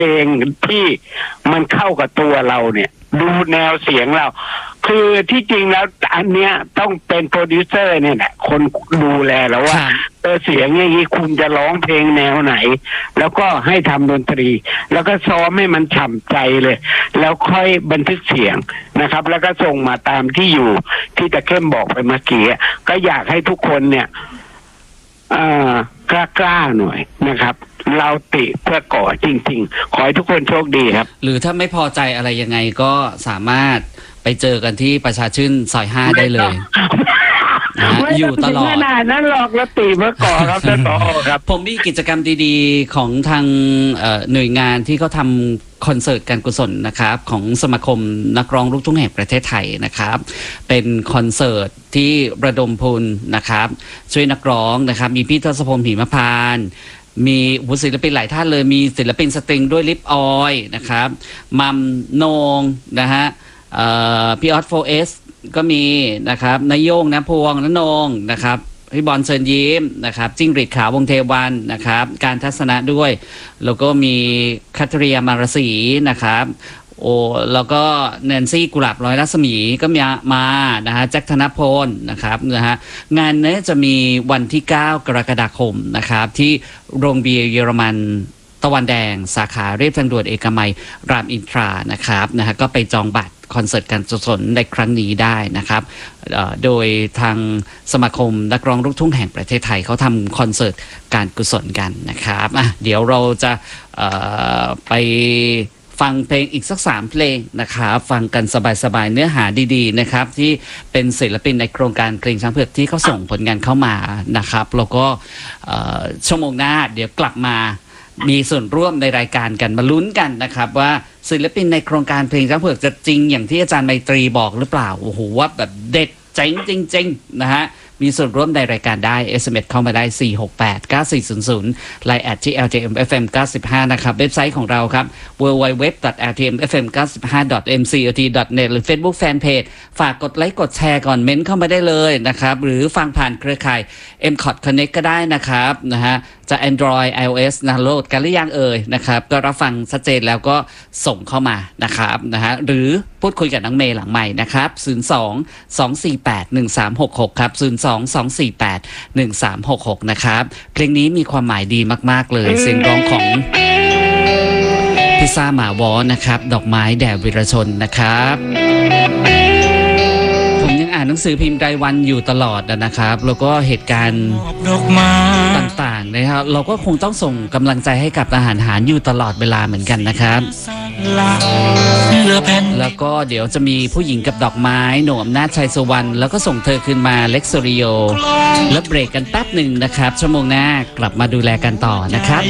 เพลงที่มันเข้ากับตัวเราเนี่ยดูแนวเสียงเราคือที่จริงแล้วอันเนี้ยต้องเป็นโปรดิวเซอร์เนี่ยแหละคนดูแลแล้วว่าเสียงอย่างนี้คุณจะร้องเพลงแนวไหนแล้วก็ให้ทำดนตรีแล้วก็ซ้อมให้มันฉ่ำใจเลยแล้วค่อยบันทึกเสียงนะครับแล้วก็ส่งมาตามที่อยู่ที่ตะเข้มบอกไปเมื่อกี้ก็อยากให้ทุกคนเนี่ยกล้าหน่อยนะครับเราติเพื่อก่อจริงๆขอให้ทุกคนโชคดีครับหรือถ้าไม่พอใจอะไรยังไงก็สามารถไปเจอกันที่ประชาชื่นซอย5ได้เลยอยู่ตลอดขนาดนั้นหรอกแล้วตีเมื่อก่อนครับท่านผอครับผมมีกิจกรรมดีๆของทางหน่วยงานที่เขาทำคอนเสิร์ตการกุศลนะครับของสมาคมนักร้องลูกทุ่งแห่งประเทศไทยนะครับเป็นคอนเสิร์ตที่ระดมทุนนะครับช่วยนักร้องนะครับมีพี่ทศพลหิมพานต์มีศิลปินหลายท่านเลยมีศิลปินสตริงด้วยลิปออยนะครับมัมโนงนะฮะพี่ออส 4S ก็มีนะครับนายโยงนะพวงนนงนะครับพี่บอลเชิญยิ้มนะครับจิ้งหรีดขาววงเทวันนะครับการทัศนะด้วยแล้วก็มีคัตเรียมารสีนะครับโอ้แล้วก็แนนซี่กุหลาบร้อยรัศมีก็มานะฮะแจ็คธนพลนะครับนะฮะงานนี้จะมีวันที่9กรกฎาคมนะครับที่โรงเบียร์เยอรมันตะวันแดงสาขาเรียบทางด่วนเอกมัยรามอินทรานะครับนะฮะก็ไปจองบัตรคอนเสิร์ตการกุศลในครั้งนี้ได้นะครับโดยทางสมาคมนักร้องลูกทุ่งแห่งประเทศไทยเขาทำคอนเสิร์ตการกุศลกันนะครับเดี๋ยวเราจะไปฟังเพลงอีกสัก3เพลงนะครับฟังกันสบายๆเนื้อหาดีๆนะครับที่เป็นศิลปินในโครงการเพลงช้างเผือกที่เขาส่งผลงานเข้ามานะครับแล้วก็ชั่วโมงหน้าเดี๋ยวกลับมามีส่วนร่วมในรายการกันมาลุ้นกันนะครับว่าศิลปินในโครงการเพลงช้างเผือกจะจริงอย่างที่อาจารย์ไมตรีบอกหรือเปล่าโอ้โหว่าแบบเด็ดเจ๋งจริงๆนะฮะมีส่วนร่วมในรายการได้ SMS เข้ามาได้4689400 Line ที่ @LTMFM 95นะครับเว็บไซต์ของเราครับ www.ltmfm95.mcot.net หรือ Facebook Fanpage ฝากกดไลค์กดแชร์ก่อนเม้นเข้ามาได้เลยนะครับหรือฟังผ่านเครือข่าย MCOT Connect ก็ได้นะครับนะฮะจะ Android iOS นะโหลดกันหรือยังนะครับก็รับฟังชัดเจนแล้วก็ส่งเข้ามานะครับนะฮะหรือพูดคุยกับน้องเมย์หลังใหม่นะครับ02-248-1366ครับ02-248-1366นะครับเพลงนี้มีความหมายดีมากๆเลยเสียงร้องของพิซซ่าหมาวอนะครับดอกไม้แด่วีรชนนะครับผมยังอ่านหนังสือพิมพ์รายวันอยู่ตลอดนะครับแล้วก็เหตุการณ์ต่างๆนะครับเราก็คงต้องส่งกำลังใจให้กับทหารหารอยู่ตลอดเวลาเหมือนกันนะครับแล้วก็เดี๋ยวจะมีผู้หญิงกับดอกไม้หนุ่มอำนาจชัยสุวรรณแล้วก็ส่งเธอคืนมาเล็กโซริโอแล้วเบรกกันแป๊บหนึ่งนะครับชั่วโมงหน้ากลับมาดูแลกันต่อนะครับ